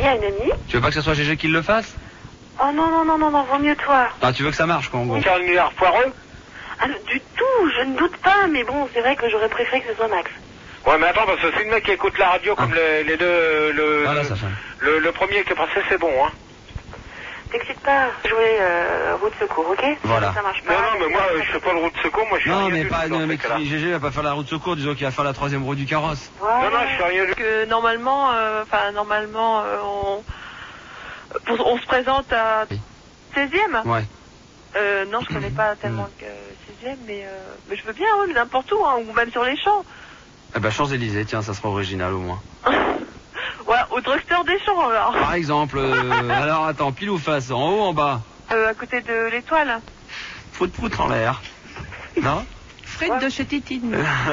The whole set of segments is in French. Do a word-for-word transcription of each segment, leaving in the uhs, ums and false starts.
à une amie. Tu veux pas que ce soit Gégé qui le fasse? Oh non, non, non, non, non, vaut mieux toi. Ah, tu veux que ça marche, quoi, en gros? C'est un milliard foireux? Ah, du tout, je ne doute pas, mais bon, c'est vrai que j'aurais préféré que ce soit Max. Ouais, mais attends, parce que c'est le mec qui écoute la radio comme ah. les, les deux... Le, ah là, ça fait. Le, le premier qui est passé, c'est bon, hein. T'excites pas, jouer euh, roue de secours, ok? Voilà. Ça marche pas. Non, non, mais moi, je fais pas le roue de secours, moi, je suis Non, rien mais du pas, tout dans non, ce mais cas-là. Gégé va pas faire la roue de secours, disons qu'il va faire la troisième roue du carrosse. Voilà. Non, non, je suis rien du tout. Que normalement, enfin, euh, normalement, euh, on, pour, on se présente à Oui. seizième. Ouais. Euh, non, je connais pas tellement que seizième, mais, euh, mais je veux bien, oui, n'importe où, hein, ou même sur les champs. Eh ben, Champs-Élysées, tiens, ça sera original au moins. Ouais, au drugstore des champs, alors. Par exemple, euh, alors attends, pile ou face, en haut, en bas? Euh, à côté de l'étoile. Fout de poutre en l'air. Non? Frites ouais. de chez Titine.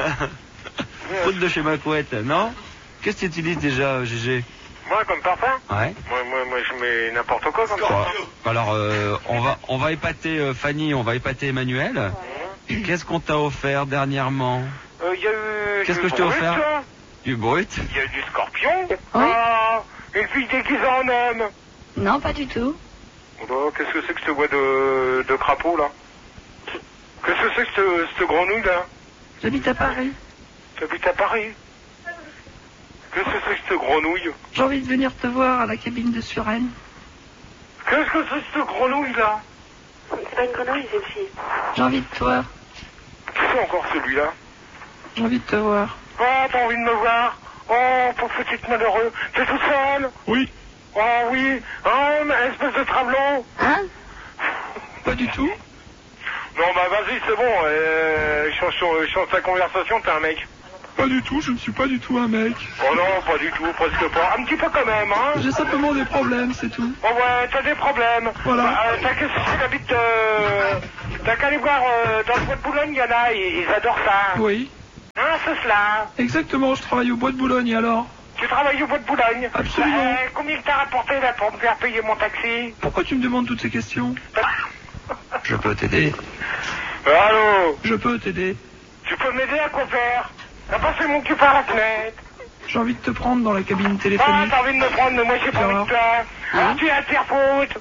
Fout de chez ma couette, non? Qu'est-ce que tu utilises déjà, Gégé? Moi, comme parfum? Ouais. Moi, moi, moi, je mets n'importe quoi comme parfum. Alors, euh, on va, on va épater euh, Fanny, on va épater Emmanuel. Ouais. Qu'est-ce qu'on t'a offert dernièrement? Il euh, y a eu... Qu'est-ce que je t'ai offert? Hein. Du brut? Il y a du scorpion. Oui. Ah, une fille déguisée en homme. Non, pas du tout. Oh, qu'est-ce que c'est que ce bois de, de crapaud, là? Qu'est-ce que c'est que cette, cette grenouille, là? J'habite à Paris. J'habite à Paris. Qu'est-ce que c'est que cette grenouille? J'ai envie de venir te voir à la cabine de Suresnes. Qu'est-ce que c'est que cette grenouille, là? C'est pas une grenouille, c'est une fille. J'ai envie de te voir. Qui c'est encore celui-là? J'ai envie de te voir. Oh, t'as envie de me voir? Oh, pauvre petit malheureux. T'es toute seule? Oui. Oh oui. Oh, mais espèce de travelon. Hein? Pas du tout. Non, bah vas-y, c'est bon. Euh, change, change ta conversation, t'es un mec. Pas du tout, je ne suis pas du tout un mec. Oh non, pas du tout, presque pas. Un petit peu quand même, hein. J'ai simplement des problèmes, c'est tout. Oh ouais, t'as des problèmes. Voilà. Bah, euh, t'as qu'est-ce que t'habites euh, t'as qu'à aller voir euh, dans le bois de Boulogne, il y en a, ils, ils adorent ça. Oui. Hein, c'est cela. Exactement, je travaille au bois de Boulogne, alors. Tu travailles au bois de Boulogne? Absolument. Euh, combien t'as rapporté là pour me faire payer mon taxi? Pourquoi tu me demandes toutes ces questions? Je peux t'aider. Euh, allô? Je peux t'aider. Tu peux m'aider à quoi faire? T'as passé mon cul par la fenêtre. J'ai envie de te prendre dans la cabine Ah, téléphonique. t'as envie de me prendre, mais moi j'ai pas envie de toi. Hein? Ah, tu es à te faire foutre.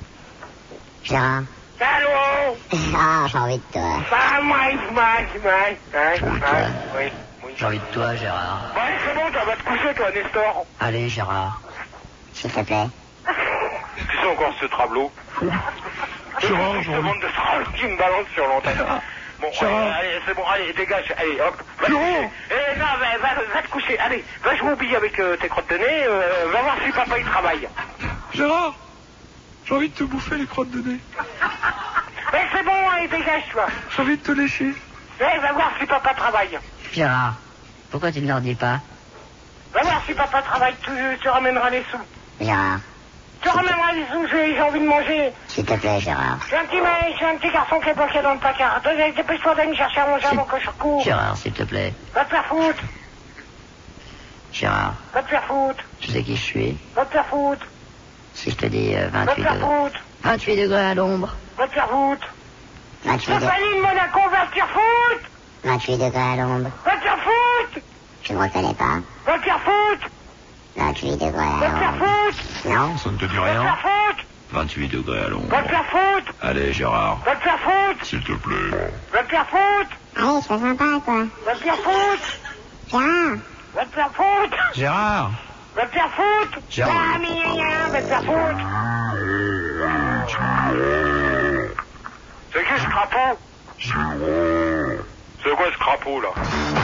Gérard. Allô? Ah, j'ai envie de toi. Ah, Mike, Mike, Mike. Hein, J'ai envie de hein, toi. oui, oui. J'ai envie de toi, Gérard. Bon, allez, c'est bon, tu vas te coucher, toi, Nestor. Allez, Gérard. S'il te plaît. Qui c'est encore ce travelot? Gérard, Je demande de se qui me balance sur l'antenne. Bon, allez, allez, c'est bon, allez, dégage, allez, hop, va te coucher. Eh non, va, va, va te coucher, allez, va jouer au billet avec euh, tes crottes de nez, euh, va voir si papa il travaille. Gérard, j'ai envie de te bouffer les crottes de nez. Mais c'est bon, allez, dégage, toi. J'ai envie de te lécher. Eh, va voir si papa travaille. Gérard, pourquoi tu ne leur dis pas? Va voir si papa travaille, tu, tu ramèneras les sous. Gérard. Tu ramèneras les sous, j'ai j'ai envie de manger. S'il te plaît, Gérard. J'ai un petit mec, j'ai un petit garçon qui est bloqué dans le placard. Dépêche-toi d'aller me chercher à manger avant que je cours. Gérard, s'il te plaît. Va te faire foutre. Gérard, Va te faire foutre. tu sais qui je suis? Va te faire foutre. Si je te dis euh, Va te vingt-huit faire degrés. foutre. vingt-huit degrés à l'ombre. Va te faire foutre. vingt-huit, de... Stéphanie de Monaco, va te faire foutre. vingt-huit degrés à l'ombre. Va te faire foutre. Je ne reconnais pas. Va te faire foutre. vingt-huit degrés Va à te faire l'ombre. foutre. Non. Ça ne te dit Va te rien. faire foutre. vingt-huit degrés à l'ombre. Va te faire foutre. Allez, Gérard, Va te faire foutre. s'il te plaît. Va te faire foutre. Allez, sois sympa, quoi. Va te faire foutre. Gérard. Va te faire foutre. Gérard. Va te faire foutre. Gérard. Ah, mais rien, rien, va te faire foutre. C'est qui ce crapaud? C'est quoi ce crapaud, là?